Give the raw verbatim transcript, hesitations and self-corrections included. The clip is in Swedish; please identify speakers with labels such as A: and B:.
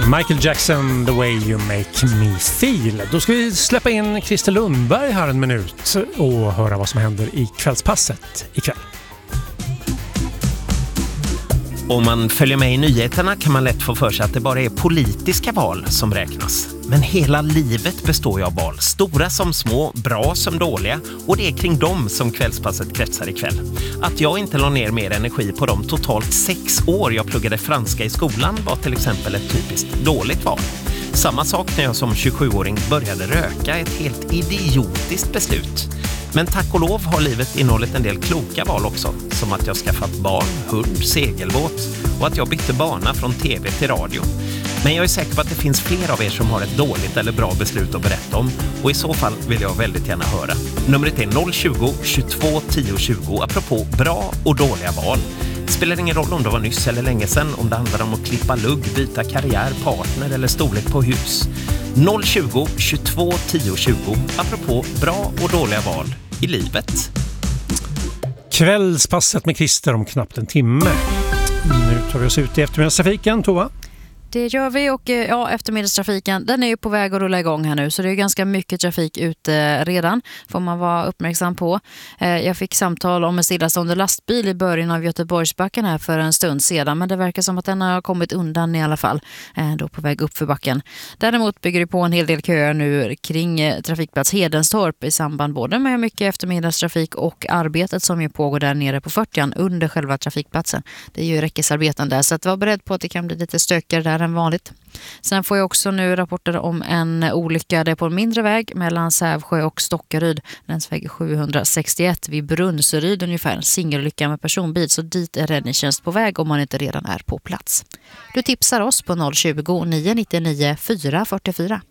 A: Michael Jackson, The Way You Make Me Feel. Då ska vi släppa in Christer Lundberg här en minut och höra vad som händer i kvällspasset ikväll.
B: Om man följer med i nyheterna kan man lätt få för sig att det bara är politiska val som räknas. Men hela livet består ju av val, stora som små, bra som dåliga, och det är kring dem som kvällspasset kretsar ikväll. Att jag inte la ner mer energi på de totalt sex år jag pluggade franska i skolan var till exempel ett typiskt dåligt val. Samma sak när jag som tjugosjuåring började röka, ett helt idiotiskt beslut. Men tack och lov har livet innehållit en del kloka val också, som att jag skaffat barn, hund, segelbåt och att jag bytte bana från tv till radio. Men jag är säker på att det finns fler av er som har ett dåligt eller bra beslut att berätta om, och i så fall vill jag väldigt gärna höra. Numret är noll tjugo, tjugotvå, tio tjugo apropå bra och dåliga val. Spelar ingen roll om det var nyss eller länge sedan, om det handlar om att klippa lugg, byta karriär, partner eller storlek på hus. noll tjugo, tjugotvå, tio tjugo apropå bra och dåliga val i livet.
A: Kvällspasset med Christer om knappt en timme. Nu tar vi oss ut i eftermiddagstrafiken, Tova.
C: Det gör vi, och ja, eftermiddagstrafiken, den är ju på väg att rulla igång här nu, så det är ganska mycket trafik ute redan, får man vara uppmärksam på. Jag fick samtal om en stillastående lastbil i början av Göteborgsbacken här för en stund sedan, men det verkar som att den har kommit undan i alla fall, då på väg upp för backen. Däremot bygger det på en hel del köer nu kring trafikplats Hedenstorp i samband både med mycket eftermiddagstrafik och arbetet som ju pågår där nere på fyrtioan under själva trafikplatsen. Det är ju räckesarbeten där, så att var beredd på att det kan bli lite stökigare där än vanligt. Sen får jag också nu rapporter om en olycka där på en mindre väg mellan Sävsjö och Stockaryd, länsväg sjuhundrasextioett vid Brunseryd ungefär, en singelolycka med personbil, så dit är räddningstjänst på väg om man inte redan är på plats. Du tipsar oss på noll tjugo, nio nio nio, fyra fyra fyra.